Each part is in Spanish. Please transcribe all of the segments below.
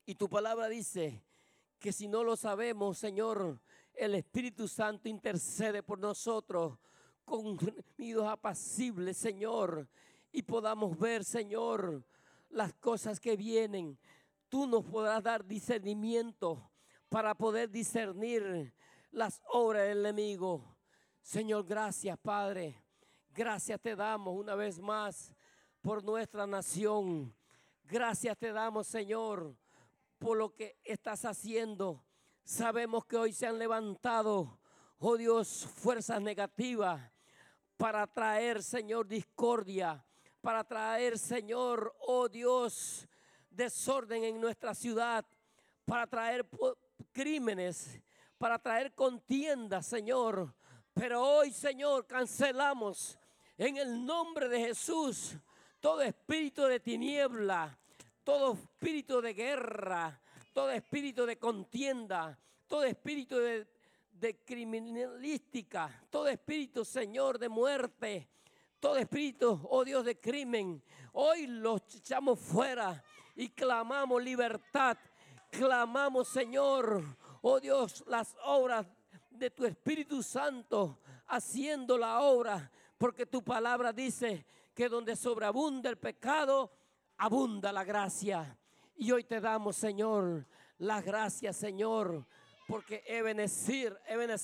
Y tu palabra dice que si no lo sabemos, Señor, el Espíritu Santo intercede por nosotros con gemidos apacibles, Señor, y podamos ver, Señor, las cosas que vienen. Tú nos podrás dar discernimiento para poder discernir las obras del enemigo. Señor, gracias, Padre. Gracias te damos una vez más por nuestra nación. Gracias te damos, Señor, por lo que estás haciendo. Sabemos que hoy se han levantado, oh Dios, fuerzas negativas para traer, Señor, discordia, para traer, Señor, oh Dios, desorden en nuestra ciudad, para traer crímenes, para traer contiendas, Señor. Pero hoy, Señor, cancelamos en el nombre de Jesús todo espíritu de tiniebla, todo espíritu de guerra, todo espíritu de contienda, todo espíritu de criminalística, todo espíritu, Señor, de muerte, todo espíritu, oh Dios, de crimen. Hoy los echamos fuera y clamamos libertad. Clamamos, Señor, oh Dios, las obras de tu Espíritu Santo haciendo la obra, porque tu palabra dice que donde sobreabunda el pecado, abunda la gracia. Y hoy te damos, Señor, las gracias, Señor, porque Ebenezer,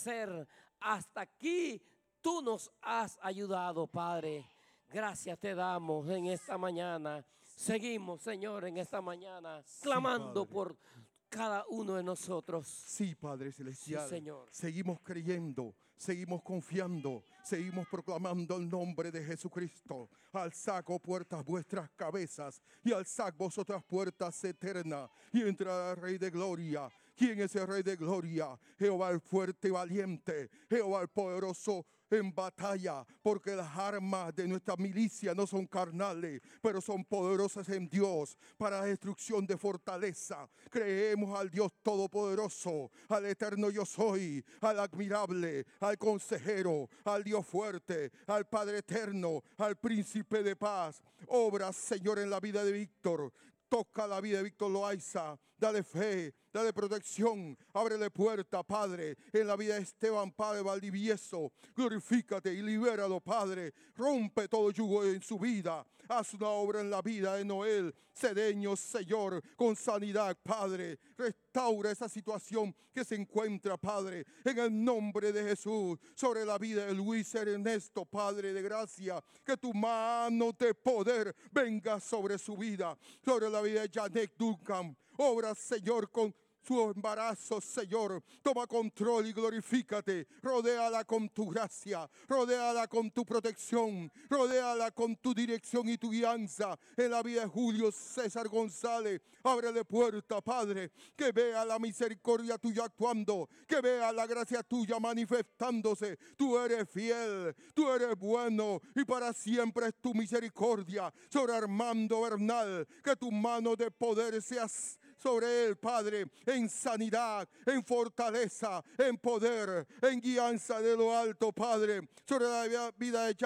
hasta aquí tú nos has ayudado, Padre. Gracias te damos en esta mañana. Seguimos, Señor, en esta mañana clamando por cada uno de nosotros. Sí, Padre Celestial. Sí, Señor. Seguimos creyendo, seguimos confiando, seguimos proclamando el nombre de Jesucristo. Alzad, oh puertas, vuestras cabezas, y alzad vosotras puertas eternas, y entrará el Rey de Gloria. ¿Quién es el Rey de Gloria? Jehová el fuerte y valiente, Jehová el poderoso en batalla, porque las armas de nuestra milicia no son carnales, pero son poderosas en Dios para la destrucción de fortaleza. Creemos al Dios todopoderoso, al eterno yo soy, al admirable, al consejero, al Dios fuerte, al Padre eterno, al príncipe de paz. Obra, Señor, en la vida de Víctor. Toca la vida de Víctor Loaiza, dale fe, dale protección, ábrele puerta, Padre, en la vida de Esteban, Padre Valdivieso. Glorifícate y libéralo, Padre. Rompe todo yugo en su vida. Haz una obra en la vida de Noel Cedeño, Señor, con sanidad, Padre. Restaura esa situación que se encuentra, Padre, en el nombre de Jesús. Sobre la vida de Luis Ernesto, Padre de gracia, que tu mano de poder venga sobre su vida, sobre la vida de Janet Duncan. Obra, Señor, con su embarazo, Señor. Toma control y glorifícate. Rodéala con tu gracia, rodéala con tu protección, rodéala con tu dirección y tu guianza. En la vida de Julio César González, ábrele puerta, Padre, que vea la misericordia tuya actuando, que vea la gracia tuya manifestándose. Tú eres fiel, tú eres bueno, y para siempre es tu misericordia sobre Armando Bernal. Que tu mano de poder sea sobre él, Padre, en sanidad, en fortaleza, en poder, en guianza de lo alto, Padre. Sobre la vida de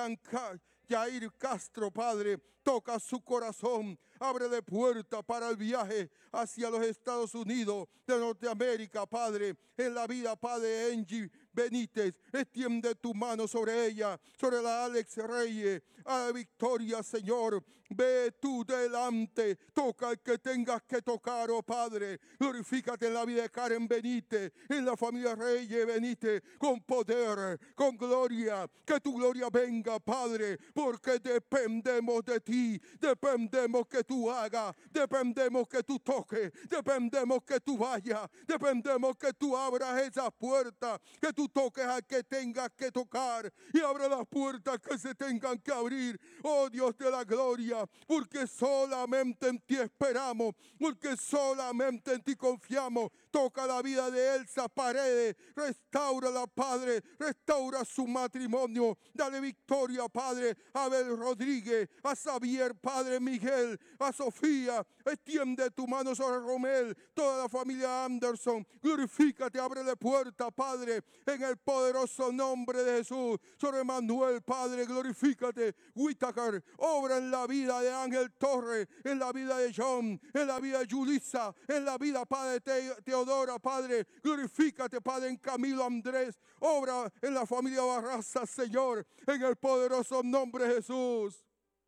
Jair Castro, Padre, toca su corazón, ábrele puerta para el viaje hacia los Estados Unidos de Norteamérica, Padre. En la vida, Padre, de Angie Benítez, extiende tu mano sobre ella, sobre la Alex Reyes, a la Victoria, Señor. Ve tú delante, toca el que tengas que tocar, oh Padre. Glorifícate en la vida de Karen Benítez, en la familia Reyes Benítez, con poder, con gloria. Que tu gloria venga, Padre, porque dependemos de ti, dependemos que tú hagas, dependemos que tú toques, dependemos que tú vayas, dependemos que tú abras esas puertas, que tú toques al que tengas que tocar y abra las puertas que se tengan que abrir, oh Dios de la gloria, porque solamente en ti esperamos, porque solamente en ti confiamos. Toca la vida de Elsa Paredes, restáurala, Padre, restaura su matrimonio, dale victoria, Padre, a Abel Rodríguez, a Xavier, Padre Miguel, a Sofía, Extiende tu mano sobre Romel, toda la familia Anderson. Glorifícate, ábrele puerta, Padre, en el poderoso nombre de Jesús. Sobre Manuel, Padre, glorifícate. Whitaker, obra en la vida de Ángel Torres, en la vida de John, en la vida de Julissa, en la vida, Padre, de Teodora, Padre. Glorifícate, Padre, en Camilo Andrés. Obra en la familia Barraza, Señor, en el poderoso nombre de Jesús.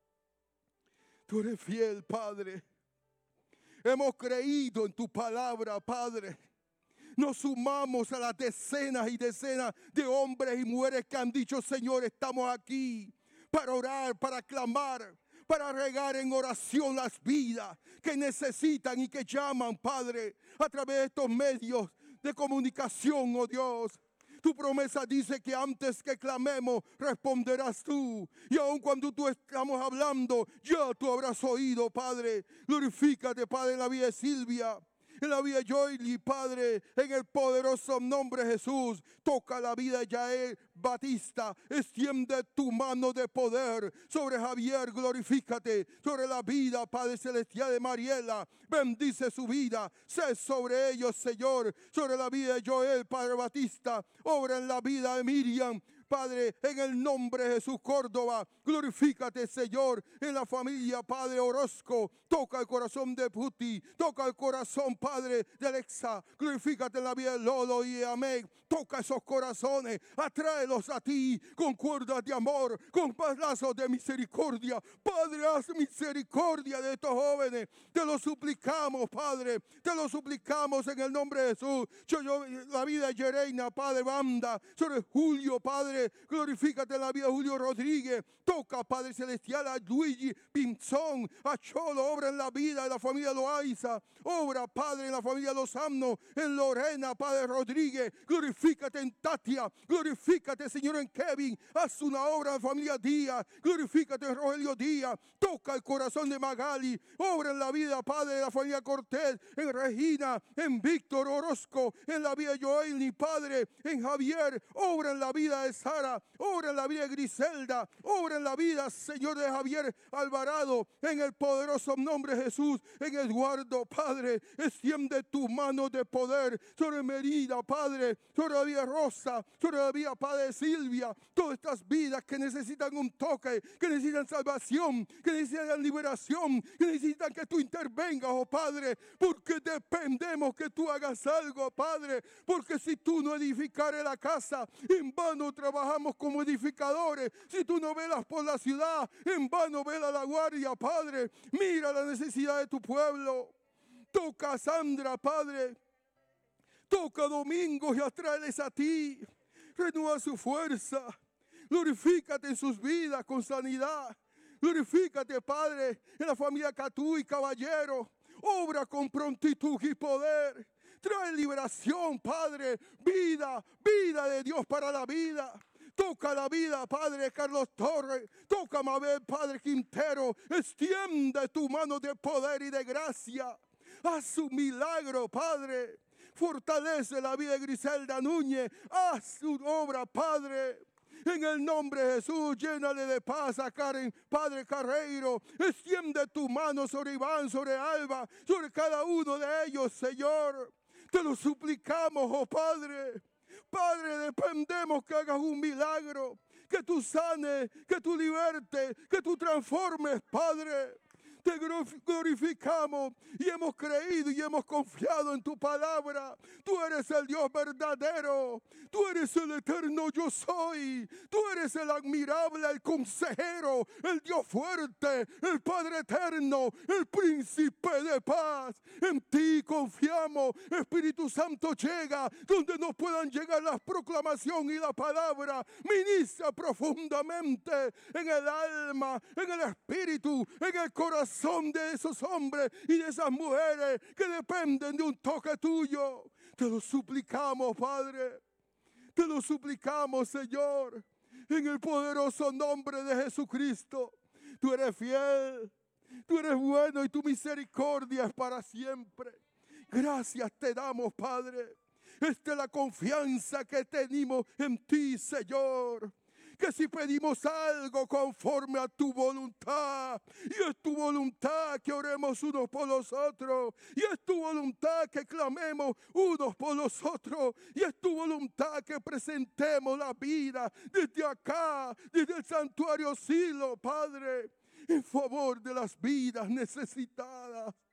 Tú eres fiel, Padre. Hemos creído en tu palabra, Padre. Nos sumamos a las decenas y decenas de hombres y mujeres que han dicho, Señor, estamos aquí para orar, para clamar, para regar en oración las vidas que necesitan y que llaman, Padre, a través de estos medios de comunicación, oh Dios. Tu promesa dice que antes que clamemos, responderás tú. Y aun cuando tú estamos hablando, ya tú habrás oído, Padre. Glorifícate, Padre, en la vida de Silvia, en la vida de Joely, Padre, en el poderoso nombre de Jesús. Toca la vida de Yael Batista. Extiende tu mano de poder sobre Javier, glorifícate. Sobre la vida, Padre Celestial, de Mariela. Bendice su vida. Sé sobre ellos, Señor. Sobre la vida de Joel, Padre Batista. Obra en la vida de Miriam. Padre, en el nombre de Jesús Córdoba, glorifícate, Señor, en la familia, Padre Orozco. Toca el corazón de Puti, toca el corazón, Padre, de Alexa. Glorifícate en la vida de Lolo y de Amén. Toca esos corazones, atráelos a ti con cuerdas de amor, con lazos de misericordia. Padre, haz misericordia de estos jóvenes. Te lo suplicamos, Padre, te lo suplicamos en el nombre de Jesús. La vida de Yereina, Padre, Banda, sobre Julio, Padre. Glorifícate en la vida de Julio Rodríguez. Toca, Padre Celestial, a Luigi Pinzón, a Cholo. Obra en la vida de la familia Loaiza. Obra, Padre, en la familia Lozano, en Lorena, Padre Rodríguez. Glorifícate en Tatia. Glorifícate, Señor, en Kevin. Haz una obra en la familia Díaz. Glorifícate en Rogelio Díaz. Toca el corazón de Magali. Obra en la vida, Padre, de la familia Cortés, en Regina, en Víctor Orozco, en la vida de Joelny, Padre, en Javier. Obra en la vida de Sara, obra en la vida de Griselda, obra en la vida, Señor, de Javier Alvarado, en el poderoso nombre de Jesús, en Eduardo, Padre. Extiende tu mano de poder sobre Merida, Padre, sobre la vida de Rosa, sobre la vida, Padre, de Silvia. Todas estas vidas que necesitan un toque, que necesitan salvación, que necesitan liberación, que necesitan que tú intervengas, oh Padre, porque dependemos que tú hagas algo, Padre, porque si tú no edificares la casa, en vano trabajamos como edificadores. Si tú no velas por la ciudad, en vano vela la guardia, Padre. Mira la necesidad de tu pueblo. Toca a Sandra, Padre. Toca a Domingo y atráeles a ti. Renueva su fuerza. Glorifícate en sus vidas con sanidad. Glorifícate, Padre, en la familia Catú y Caballero. Obra con prontitud y poder. Trae liberación, Padre, vida de Dios para la vida. Toca la vida, Padre Carlos Torres. Toca Mabel, Padre Quintero. Extiende tu mano de poder y de gracia. Haz un milagro, Padre. Fortalece la vida de Griselda Núñez. Haz su obra, Padre. En el nombre de Jesús, llénale de paz a Karen, Padre Carreiro. Extiende tu mano sobre Iván, sobre Alba, sobre cada uno de ellos, Señor. Te lo suplicamos, oh Padre. Padre, dependemos que hagas un milagro, que tú sanes, que tú libertes, que tú transformes, Padre. Te glorificamos y hemos creído y hemos confiado en tu palabra. Tú eres el Dios verdadero. Tú eres el eterno yo soy. Tú eres el admirable, el consejero, el Dios fuerte, el Padre eterno, el príncipe de paz. En ti confiamos. Espíritu Santo, llega donde no puedan llegar la proclamación y la palabra. Ministra profundamente en el alma, en el espíritu, en el corazón de esos hombres y de esas mujeres que dependen de un toque tuyo. Te lo suplicamos, Padre. Te lo suplicamos, Señor, en el poderoso nombre de Jesucristo. Tú eres fiel, tú eres bueno y tu misericordia es para siempre. Gracias te damos, Padre. Esta es la confianza que tenemos en ti, Señor. que si pedimos algo conforme a tu voluntad, y es tu voluntad que oremos unos por los otros, y es tu voluntad que clamemos unos por los otros, y es tu voluntad que presentemos la vida desde acá, desde el santuario Silo, Padre, en favor de las vidas necesitadas.